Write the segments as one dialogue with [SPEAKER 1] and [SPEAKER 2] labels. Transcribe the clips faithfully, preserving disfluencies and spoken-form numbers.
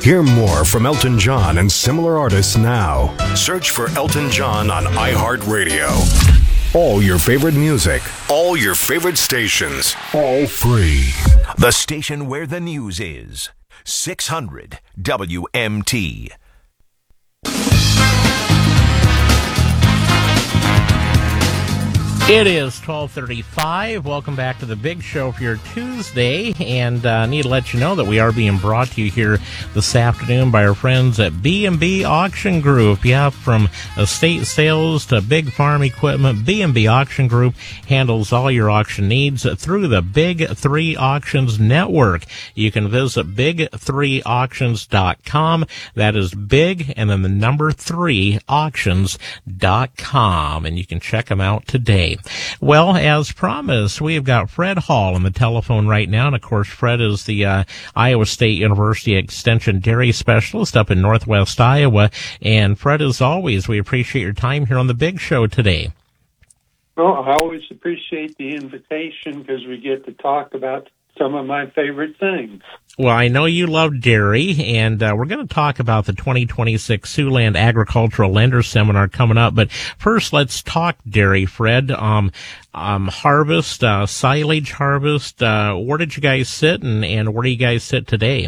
[SPEAKER 1] Hear more from Elton John and similar artists now. Search for Elton John on iHeartRadio. All your favorite music, all your favorite stations, all free.
[SPEAKER 2] The station where the news is. six hundred W M T.
[SPEAKER 3] It is twelve thirty-five. Welcome back to the Big Show for your Tuesday. And I uh, need to let you know that we are being brought to you here this afternoon by our friends at B and B Auction Group. Yeah, from estate sales to big farm equipment, B and B Auction Group handles all your auction needs through the Big Three Auctions Network. You can visit big three auctions dot com. That is big and then the number three auctions dot com. And you can check them out today. Well, as promised, we've got Fred Hall on the telephone right now. And, of course, Fred is the uh, Iowa State University Extension Dairy Specialist up in Northwest Iowa. And, Fred, as always, we appreciate your time here on the Big Show today.
[SPEAKER 4] Well, I always appreciate the invitation because we get to talk about some of my favorite things.
[SPEAKER 3] Well, I know you love dairy, and uh, we're going to talk about the twenty twenty-six Siouxland Agricultural Lender Seminar coming up. But first, let's talk dairy, Fred. Um, um, harvest, uh, silage harvest, uh, where did you guys sit, and, and where do you guys sit today?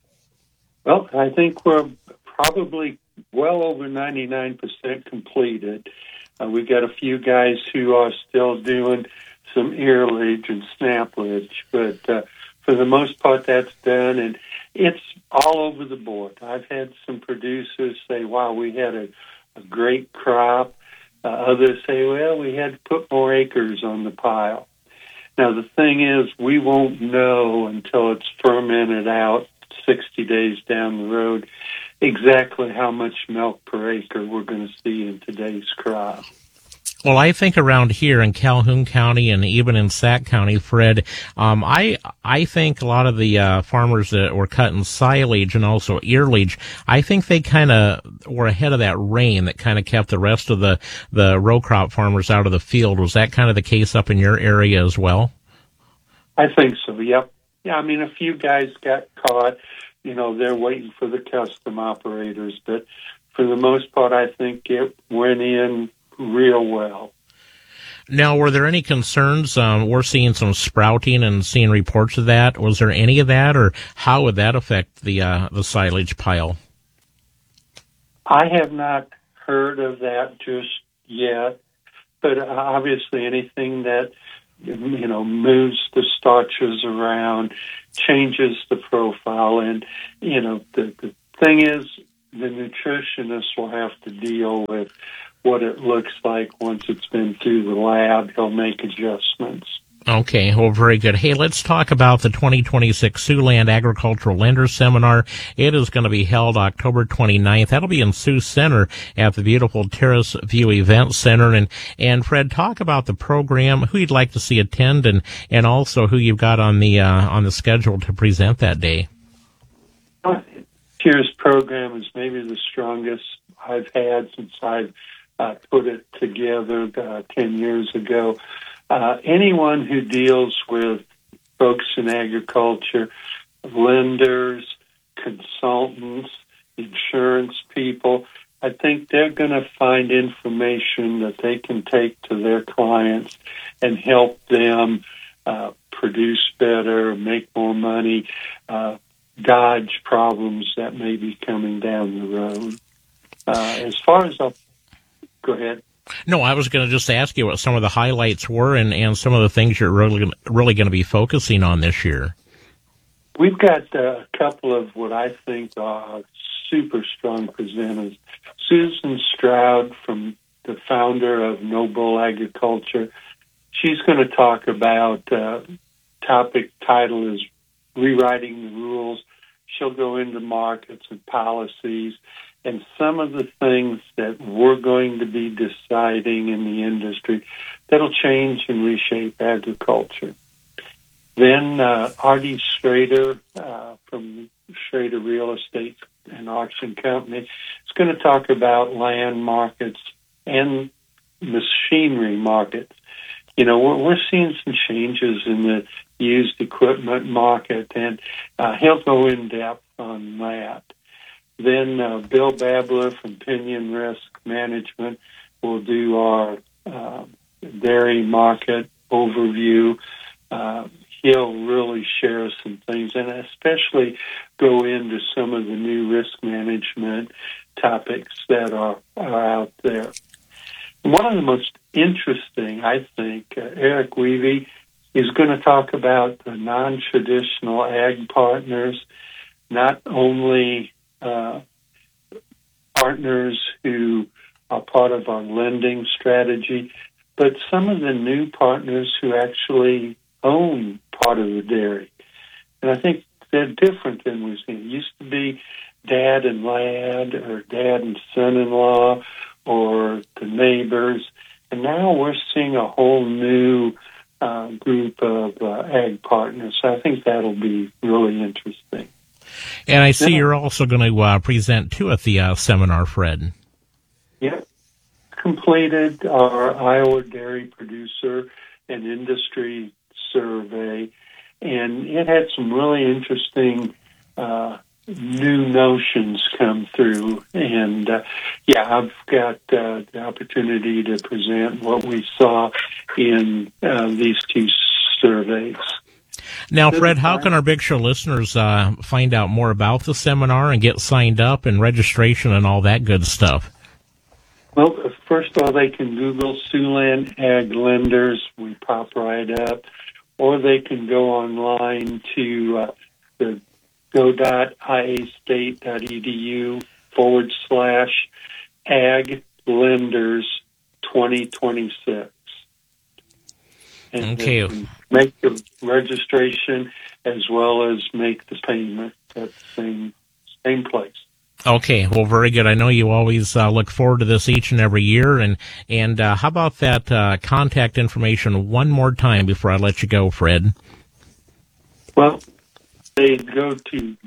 [SPEAKER 4] Well, I think we're probably well over ninety-nine percent completed. Uh, we've got a few guys who are still doing some earlage and snaplage, but uh, for the most part, that's done, and it's all over the board. I've had some producers say, wow, we had a, a great crop. Uh, others say, well, we had to put more acres on the pile. Now, the thing is, we won't know until it's fermented out sixty days down the road exactly how much milk per acre we're going to see in today's crop.
[SPEAKER 3] Well, I think around here in Calhoun County and even in Sac County, Fred, um, I I think a lot of the uh, farmers that were cutting silage and also earlage, I think they kind of were ahead of that rain that kind of kept the rest of the, the row crop farmers out of the field. Was that kind of the case up in your area as well?
[SPEAKER 4] I think so, yep. Yeah, I mean, a few guys got caught. You know, they're waiting for the custom operators. But for the most part, I think it went in real well.
[SPEAKER 3] Now, were there any concerns? Um, we're seeing some sprouting and seeing reports of that. Was there any of that, or how would that affect the uh, the silage pile?
[SPEAKER 4] I have not heard of that just yet, but obviously anything that, you know, moves the starches around, changes the profile, and, you know, the, the thing is, the nutritionist will have to deal with what it looks like once it's been through the lab. He'll make adjustments.
[SPEAKER 3] Okay, well, very good. Hey, let's talk about the twenty twenty-six Siouxland Agricultural Lender Seminar. It is going to be held October twenty-ninth. That'll be in Sioux Center at the beautiful Terrace View Event Center. And, and Fred, talk about the program, who you'd like to see attend, and, and also who you've got on the, uh, on the schedule to present that day.
[SPEAKER 4] This year's program is maybe the strongest I've had since I've uh, put it together uh, ten years ago. Uh, anyone who deals with folks in agriculture, lenders, consultants, insurance people, I think they're going to find information that they can take to their clients and help them uh, produce better, make more money, uh, dodge problems that may be coming down the road. Uh, as far as I'll go ahead.
[SPEAKER 3] No, I was going to just ask you what some of the highlights were and, and some of the things you're really really going to be focusing on this year.
[SPEAKER 4] We've got uh, a couple of what I think are super strong presenters. Susan Stroud, from the founder of Noble Agriculture, she's going to talk about uh, topic title is Rewriting the Rules. She'll go into markets and policies and some of the things that we're going to be deciding in the industry that'll change and reshape agriculture. Then uh, Artie Schrader uh, from Schrader Real Estate and Auction Company is going to talk about land markets and machinery markets. You know, we're, we're seeing some changes in the used equipment market, and uh, he'll go in depth on that. Then uh, Bill Babler from Pinion Risk Management will do our uh, dairy market overview. Uh, he'll really share some things, and especially go into some of the new risk management topics that are, are out there. One of the most interesting, I think, uh, Eric Weavy is going to talk about the non-traditional ag partners, not only uh, partners who are part of our lending strategy, but some of the new partners who actually own part of the dairy. And I think they're different than we've seen. It used to be dad and lad, or dad and son-in-law, or the neighbors. And now we're seeing a whole new uh, group of uh, ag partners. So I think that'll be really interesting.
[SPEAKER 3] And I see yeah. you're also going to uh, present, too, at the uh, seminar, Fred.
[SPEAKER 4] Yep. Completed our Iowa Dairy Producer and Industry Survey, and it had some really interesting uh, new notions come through. And, uh, yeah, I've got uh, the opportunity to present what we saw in uh, these two surveys.
[SPEAKER 3] Now, Fred, how can our Big Show listeners uh, find out more about the seminar and get signed up and registration and all that good stuff?
[SPEAKER 4] Well, first of all, they can Google Siouxland Ag Lenders. We pop right up. Or they can go online to uh, the go.iastate.edu forward slash ag lenders twenty twenty-six. And
[SPEAKER 3] okay.
[SPEAKER 4] Make the registration as well as make the payment at the same, same place.
[SPEAKER 3] Okay, well, very good. I know you always uh, look forward to this each and every year. And, and uh, how about that uh, contact information one more time before I let you go, Fred?
[SPEAKER 4] Well, they go to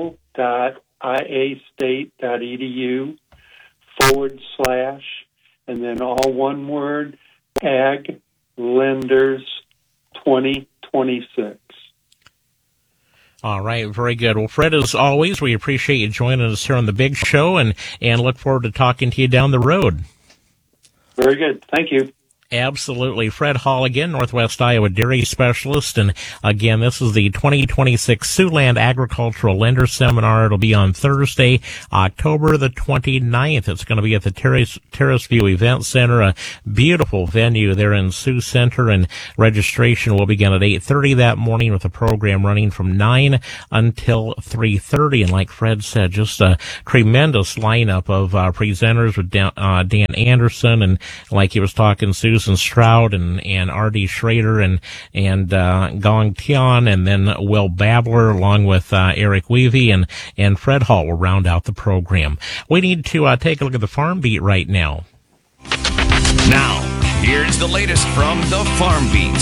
[SPEAKER 4] go.iastate.edu forward slash, and then all one word, ag lenders twenty twenty-six.
[SPEAKER 3] All right, very good. Well, Fred, as always, we appreciate you joining us here on the Big Show, and, and look forward to talking to you down the road.
[SPEAKER 4] Very good. Thank you.
[SPEAKER 3] Absolutely. Fred Hall again, Northwest Iowa Dairy Specialist. And again, this is the twenty twenty-six Siouxland Agricultural Lender Seminar. It'll be on Thursday, October the twenty-ninth. It's going to be at the Terrace, Terrace View Event Center, a beautiful venue there in Sioux Center. And registration will begin at eight thirty that morning, with the program running from nine until three thirty. And like Fred said, just a tremendous lineup of uh, presenters with Dan, uh, Dan Anderson, and like he was talking, Susan Stroud and, and R D Schrader and, and, uh, Gong Tian, and then Will Babler, along with, uh, Eric Weavy and, and Fred Hall will round out the program. We need to, uh, take a look at the Farm Beat right now.
[SPEAKER 2] Now, here's the latest from the Farm Beat.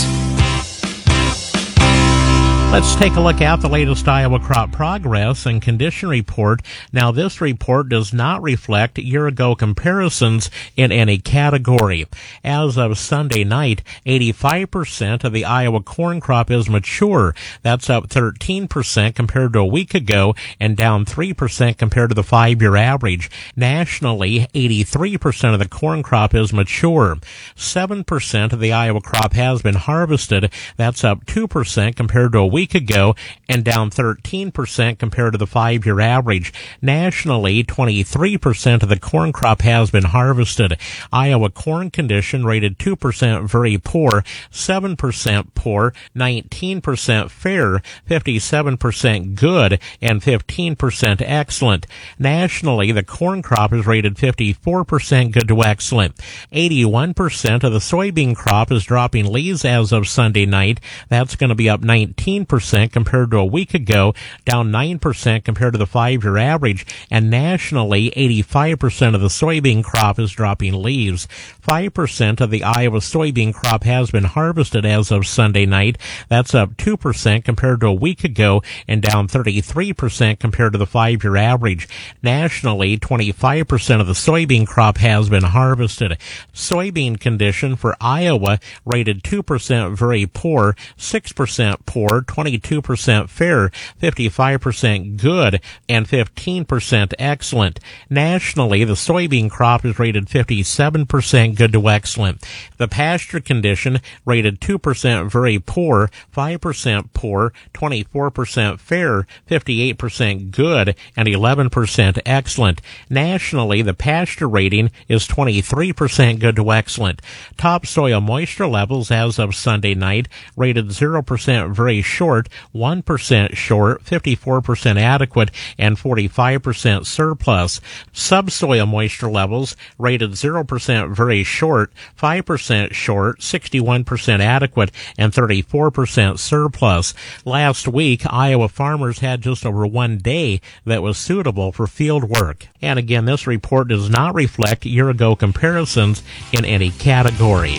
[SPEAKER 3] Let's take a look at the latest Iowa crop progress and condition report. Now, this report does not reflect year-ago comparisons in any category. As of Sunday night, eighty-five percent of the Iowa corn crop is mature. That's up thirteen percent compared to a week ago and down three percent compared to the five-year average. Nationally, eighty-three percent of the corn crop is mature. seven percent of the Iowa crop has been harvested. That's up two percent compared to a week ago and down thirteen percent compared to the five-year average. Nationally, twenty-three percent of the corn crop has been harvested. Iowa corn condition rated two percent very poor, seven percent poor, nineteen percent fair, fifty-seven percent good, and fifteen percent excellent. Nationally, the corn crop is rated fifty-four percent good to excellent. eighty-one percent of the soybean crop is dropping leaves as of Sunday night. That's going to be up nineteen percent compared to a week ago, down nine percent compared to the five-year average, and nationally, eighty-five percent of the soybean crop is dropping leaves. five percent of the Iowa soybean crop has been harvested as of Sunday night. That's up two percent compared to a week ago and down thirty-three percent compared to the five-year average. Nationally, twenty-five percent of the soybean crop has been harvested. Soybean condition for Iowa rated two percent very poor, six percent poor, twenty-two percent fair, fifty-five percent good, and fifteen percent excellent. Nationally, the soybean crop is rated fifty-seven percent good to excellent. The pasture condition rated two percent very poor, five percent poor, twenty-four percent fair, fifty-eight percent good, and eleven percent excellent. Nationally, the pasture rating is twenty-three percent good to excellent. Topsoil moisture levels as of Sunday night rated zero percent very short, one percent short, fifty-four percent adequate, and forty-five percent surplus. Subsoil moisture levels rated zero percent very short, five percent short, sixty-one percent adequate, and thirty-four percent surplus. Last week, Iowa farmers had just over one day that was suitable for field work. And again, this report does not reflect year-ago comparisons in any category.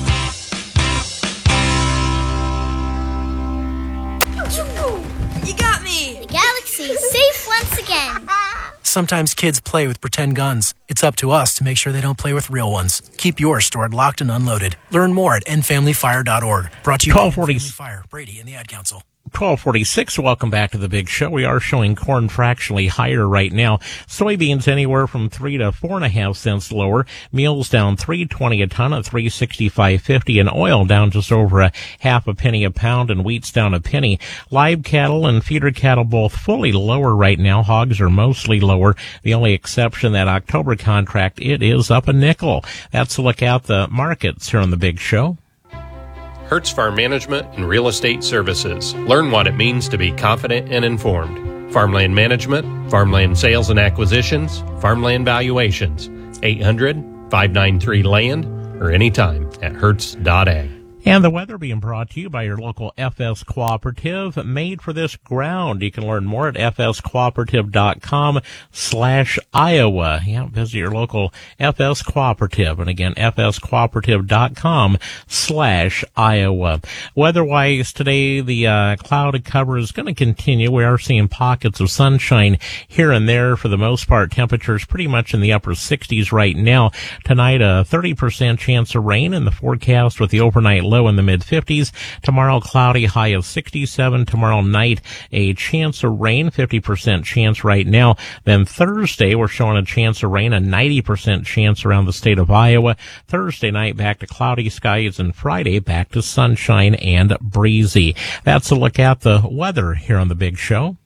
[SPEAKER 5] You got me! The galaxy's safe once again.
[SPEAKER 6] Sometimes kids play with pretend guns. It's up to us to make sure they don't play with real ones. Keep yours stored locked and unloaded. Learn more at end family fire dot org. Brought to you by Family Fire, Brady, and the Ad Council.
[SPEAKER 3] twelve forty-six, welcome back to the Big Show. We are showing corn fractionally higher right now. Soybeans anywhere from three to four and a half cents lower. Meals down three twenty a ton at three sixty-five fifty, and oil down just over a half a penny a pound, and wheat's down a penny. Live cattle and feeder cattle both fully lower right now. Hogs are mostly lower. The only exception, that October contract, it is up a nickel. That's a look at the markets here on the Big Show.
[SPEAKER 7] Hertz Farm Management and Real Estate Services. Learn what it means to be confident and informed. Farmland Management, Farmland Sales and Acquisitions, Farmland Valuations. eight hundred, five nine three, land or anytime at hertz dot ag.
[SPEAKER 3] And the weather being brought to you by your local F S Cooperative, made for this ground. You can learn more at f s cooperative dot com slash Iowa. Yeah, visit your local F S Cooperative. And again, f s cooperative dot com slash Iowa. Weather-wise today, the uh, cloud cover is going to continue. We are seeing pockets of sunshine here and there. For the most part, temperatures pretty much in the upper sixties right now. Tonight, a thirty percent chance of rain in the forecast with the overnight low in the mid fifties. Tomorrow, cloudy, high of sixty-seven. Tomorrow night, a chance of rain, fifty percent chance right now. Then Thursday, we're showing a chance of rain, a ninety percent chance around the state of Iowa. Thursday night, back to cloudy skies, and Friday, back to sunshine and breezy. That's a look at the weather here on the Big Show.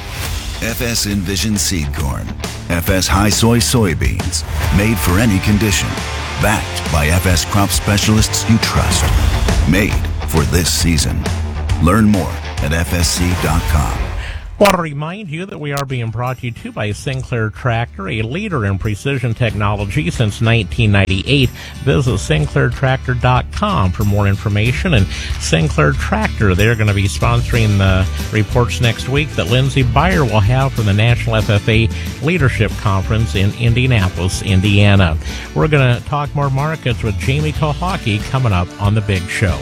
[SPEAKER 8] F S Envision Seed Corn. F S High Soy Soybeans. Made for any condition. Backed by F S crop specialists you trust. Made for this season. Learn more at f s c dot com.
[SPEAKER 3] Want to remind you that we are being brought to you too by Sinclair Tractor, a leader in precision technology since nineteen ninety-eight. Visit sinclair tractor dot com for more information. And Sinclair Tractor, they're going to be sponsoring the reports next week that Lindsay Beyer will have from the National F F A Leadership Conference in Indianapolis, Indiana. We're going to talk more markets with Jamie Kohaki coming up on the Big Show.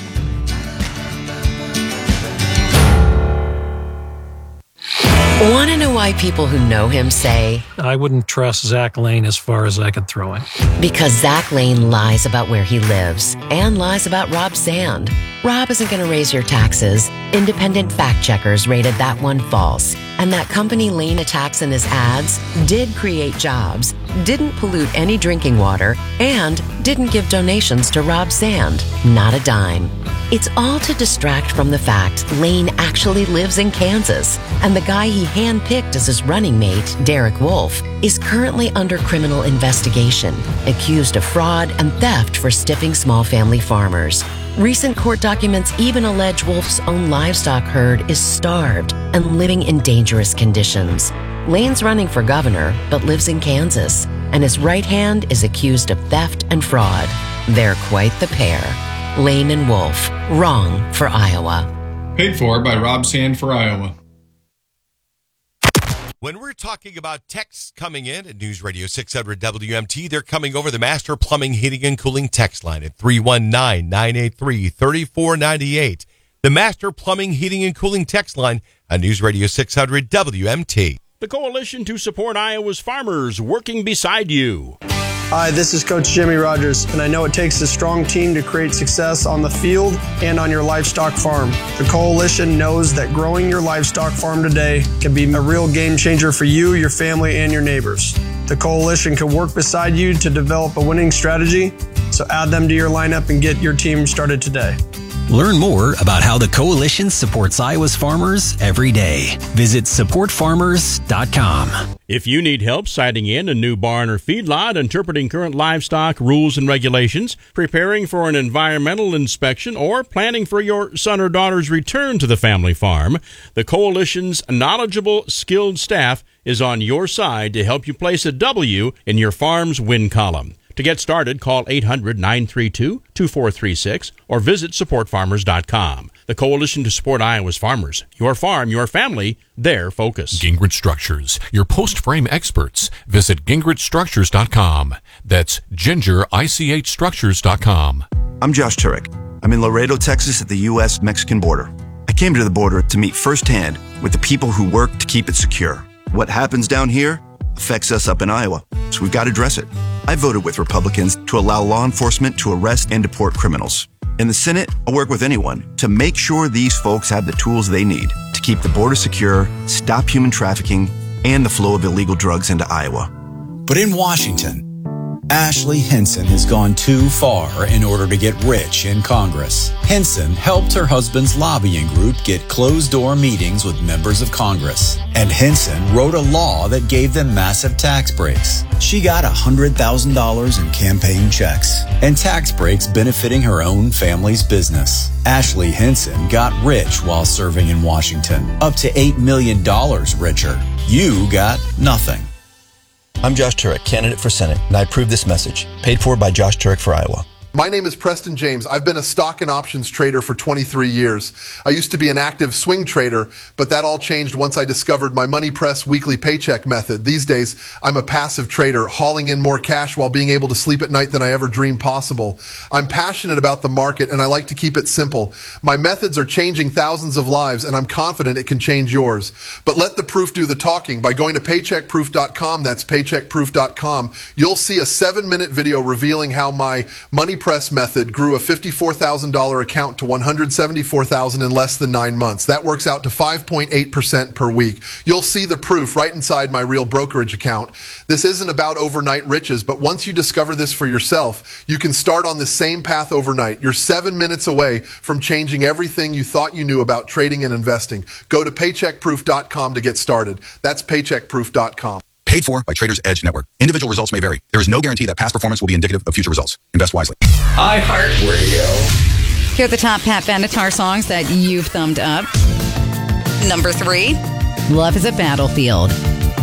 [SPEAKER 9] Want to know why people who know him say,
[SPEAKER 10] I wouldn't trust Zach Lane as far as I could throw him?
[SPEAKER 9] Because Zach Lane lies about where he lives and lies about Rob Sand. Rob isn't going to raise your taxes. Independent fact checkers rated that one false. And that company Lane attacks in his ads did create jobs, didn't pollute any drinking water, and didn't give donations to Rob Sand. Not a dime. It's all to distract from the fact Lane actually lives in Kansas, and the guy he handpicked as his running mate, Derek Wolf, is currently under criminal investigation, accused of fraud and theft for stiffing small family farmers. Recent court documents even allege Wolf's own livestock herd is starved and living in dangerous conditions. Lane's running for governor, but lives in Kansas, and his right hand is accused of theft and fraud. They're quite the pair. Lane and Wolf, wrong for Iowa.
[SPEAKER 11] Paid for by Rob Sand for Iowa.
[SPEAKER 12] When we're talking about texts coming in at News Radio six hundred W M T, they're coming over the Master Plumbing, Heating, and Cooling text line at three one nine, nine eight three, three four nine eight. The Master Plumbing, Heating, and Cooling text line on News Radio six hundred W M T.
[SPEAKER 13] The coalition to support Iowa's farmers, working beside you. Hi, this is Coach Jimmy Rogers, and I know it takes a strong team to create success on the field and on your livestock farm. The Coalition knows that growing your livestock farm today can be a real game changer for you, your family, and your neighbors. The Coalition can work beside you to develop a winning strategy, so add them to your lineup and get your team started today.
[SPEAKER 14] Learn more about how the Coalition supports Iowa's farmers every day. Visit support farmers dot com.
[SPEAKER 15] If you need help siting in a new barn or feedlot, interpreting current livestock rules and regulations, preparing for an environmental inspection, or planning for your son or daughter's return to the family farm, the Coalition's knowledgeable, skilled staff is on your side to help you place a W in your farm's win column. To get started, call eight hundred, nine three two, two four three six or visit support farmers dot com. The Coalition to Support Iowa's Farmers. Your farm, your family, their focus.
[SPEAKER 16] Gingrich Structures, your post-frame experts. Visit gingrich structures dot com. That's ginger ich structures dot com.
[SPEAKER 17] I'm Josh Turek. I'm in Laredo, Texas at the U S Mexican border. I came to the border to meet firsthand with the people who work to keep it secure. What happens down here affects us up in Iowa, so we've got to address it. I voted with Republicans to allow law enforcement to arrest and deport criminals. In the Senate, I'll work with anyone to make sure these folks have the tools they need to keep the border secure, stop human trafficking, and the flow of illegal drugs into Iowa.
[SPEAKER 18] But in Washington, Ashley Hinson has gone too far in order to get rich in Congress. Hinson helped her husband's lobbying group get closed-door meetings with members of Congress. And Hinson wrote a law that gave them massive tax breaks. She got one hundred thousand dollars in campaign checks and tax breaks benefiting her own family's business. Ashley Hinson got rich while serving in Washington, up to eight million dollars richer. You got nothing.
[SPEAKER 19] I'm Josh Turek, candidate for Senate, and I approve this message. Paid for by Josh Turek for Iowa.
[SPEAKER 20] My name is Preston James. I've been a stock and options trader for twenty-three years. I used to be an active swing trader, but that all changed once I discovered my Money Press weekly paycheck method. These days, I'm a passive trader, hauling in more cash while being able to sleep at night than I ever dreamed possible. I'm passionate about the market, and I like to keep it simple. My methods are changing thousands of lives, and I'm confident it can change yours. But let the proof do the talking. By going to paycheck proof dot com, that's paycheck proof dot com, you'll see a seven-minute video revealing how my Money Press method grew a fifty-four thousand dollars account to one hundred seventy-four thousand dollars in less than nine months. That works out to five point eight percent per week. You'll see the proof right inside my real brokerage account. This isn't about overnight riches, but once you discover this for yourself, you can start on the same path overnight. You're seven minutes away from changing everything you thought you knew about trading and investing. Go to paycheck proof dot com to get started. That's paycheck proof dot com.
[SPEAKER 21] Paid for by Traders Edge Network. Individual results may vary. There is no guarantee that past performance will be indicative of future results. Invest wisely.
[SPEAKER 22] iHeartRadio. Here are the top Pat Benatar songs that you've thumbed up. Number three, Love is a Battlefield.